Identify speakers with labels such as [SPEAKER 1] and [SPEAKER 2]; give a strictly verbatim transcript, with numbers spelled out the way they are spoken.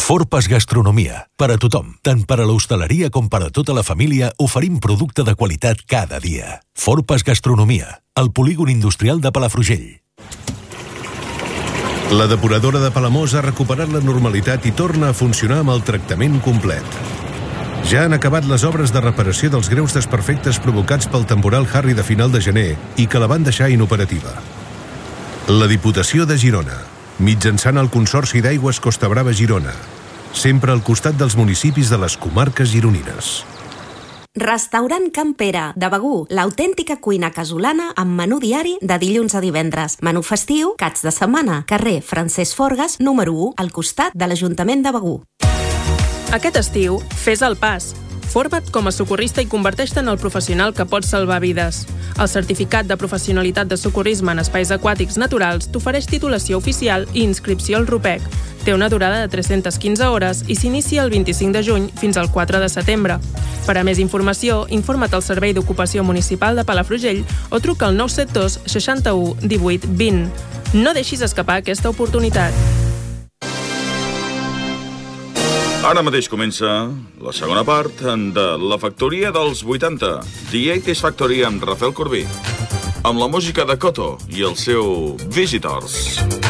[SPEAKER 1] Forpas Gastronomia. Per a tothom, tant per a l'hostaleria com per a tota la família, oferim producte de qualitat cada dia. Forpas Gastronomia, al polígon industrial de Palafrugell.
[SPEAKER 2] La depuradora de Palamós ha recuperat la normalitat i torna a funcionar amb el tractament complet. Ja han acabat les obres de reparació dels greus desperfectes provocats pel temporal Harry de final de gener i que la van deixar inoperativa. La Diputació de Girona, mitjançant el Consorci d'Aigües Costa Brava Girona, sempre al costat dels municipis de les comarques gironines.
[SPEAKER 3] Restaurant Can Pere, de Begur, l'autèntica cuina casolana amb menú diari de dilluns a divendres. Menú festiu, caps de setmana, carrer Francesc Forgas, número u, al costat de l'Ajuntament de Begur.
[SPEAKER 4] Aquest estiu, fes el pas. Forma't com a socorrista i converteix-te en el professional que pot salvar vides. El certificat de professionalitat de socorrisme en espais aquàtics naturals t'ofereix titulació oficial i inscripció al RUPEC. Té una durada de tres-centes quinze hores i s'inicia el vint-i-cinc de juny fins al quatre de setembre. Per a més informació, informa't al Servei d'Ocupació Municipal de Palafrugell o truca al nou set dos seixanta-u divuit vint. No deixis escapar aquesta oportunitat.
[SPEAKER 5] Ara mateix comença la segona part de La Factoria dels vuitanta, The eighties Factory amb Rafael Corbí, amb la música de Koto i el seu Visitors.